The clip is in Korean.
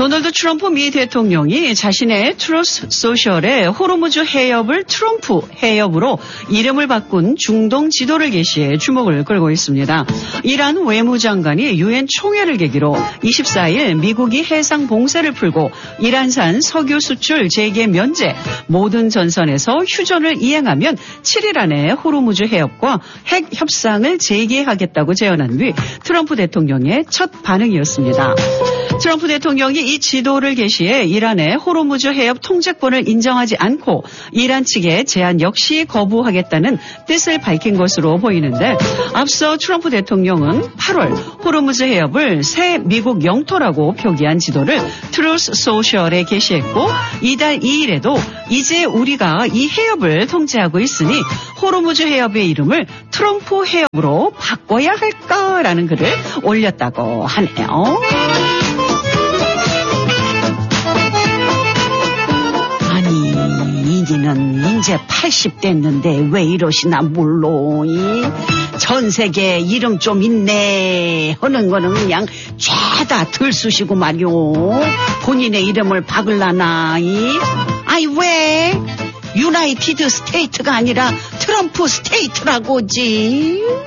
도널드 트럼프 미 대통령이 자신의 트루스 소셜에 호르무즈 해협을 트럼프 해협으로 이름을 바꾼 중동 지도를 게시해 주목을 끌고 있습니다. 이란 외무장관이 유엔 총회를 계기로 24일 미국이 해상 봉쇄를 풀고 이란산 석유 수출 재개 면제, 모든 전선에서 휴전을 이행하면 7일 안에 호르무즈 해협과 핵 협상을 재개하겠다고 제언한 뒤 트럼프 대통령의 첫 반응이었습니다. 트럼프 대통령이 이 지도를 게시해 이란의 호르무즈 해협 통제권을 인정하지 않고 이란 측의 제안 역시 거부하겠다는 뜻을 밝힌 것으로 보이는데, 앞서 트럼프 대통령은 8월 호르무즈 해협을 새 미국 영토라고 표기한 지도를 트루스 소셜에 게시했고, 이달 2일에도 이제 우리가 이 해협을 통제하고 있으니 호르무즈 해협의 이름을 트럼프 해협으로 바꿔야 할까라는 글을 올렸다고 하네요. 이제는 이제 80 됐는데 왜 이러시나 몰라. 전 세계에 이름 좀 있네 하는 거는 그냥 죄다 들쑤시고 말이오. 본인의 이름을 박을라나. 아이 왜 유나이티드 스테이트가 아니라 트럼프 스테이트라고지.